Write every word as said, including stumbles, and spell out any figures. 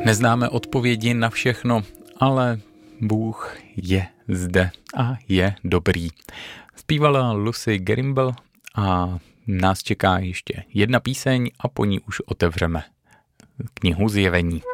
Neznáme odpovědi na všechno, ale Bůh je zde a je dobrý. Zpívala Lucy Grimble a nás čeká ještě jedna píseň a po ní už otevřeme knihu Zjevení.